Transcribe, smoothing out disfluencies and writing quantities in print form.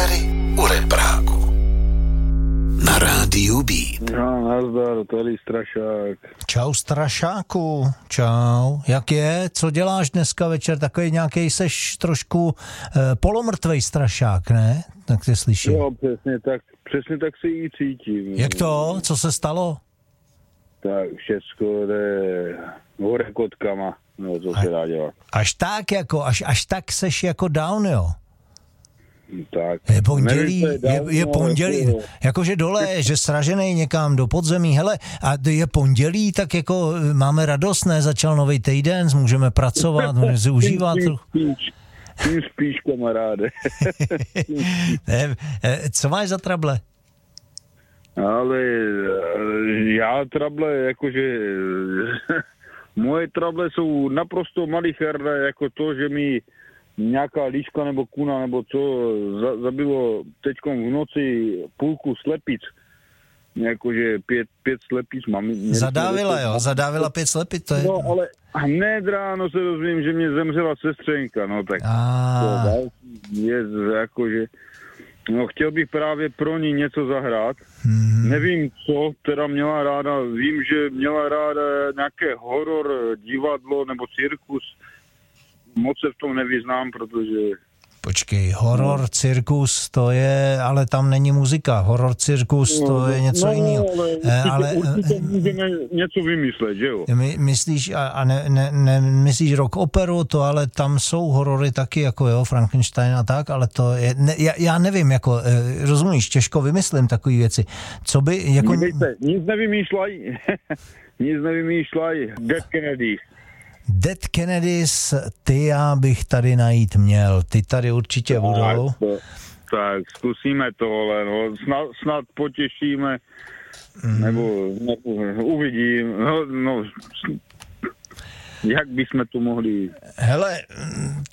Večery u repráku. Na rádiu B. No, nazdar, tady Strašák. Čau Strašáku, čau. Jak je? Co děláš dneska večer? Takový nějaký seš trošku polomrtvej Strašák, ne? Tak tě slyším. Jo, přesně tak se jí cítím. Jak to? Co se stalo? Tak všecko jde hore kotkama, no co se dá dělat. Až tak seš jako down, jo? Tak. Je pondělí, jakože dole, že sraženej někam do podzemí, hele, a je pondělí, tak jako máme radost, ne, začal nový týden, můžeme pracovat, můžeme si užívat. Tím spíš, kamaráde. Co máš za trable? Ale já trable, jakože moje trable jsou naprosto malicherné, jako to, že mi nějaká líška nebo kuna nebo co zabilo teďkom v noci půlku slepic. Jakože pět slepic mám. Zadávila 5 slepic, to je... No, ale hned ráno se dozvím, že mě zemřela sestřenka, no tak to je jakože... No, chtěl bych právě pro ní něco zahrát. Nevím, co teda měla ráda. Vím, že měla ráda nějaké horor divadlo nebo cirkus. Moc se v tom nevyznám, protože... Počkej, horor, cirkus, to je, ale tam není muzika. Horor, cirkus, to je něco jiného. Ale určitě můžeme něco vymyslet, že jo? Myslíš, myslíš rock operu, to ale tam jsou horory taky, jako jo, Frankenstein a tak, ale to je, já nevím, jako, rozumíš, těžko vymyslím takové věci. Co by, jako... Nic nevymýšlej, Dead Kennedys. Dead Kennedys, ty já bych tady najít měl. Ty tady určitě budou. Tak zkusíme tohle, no. Snad potěšíme, nebo uvidím. No, jak bychom to mohli... Hele,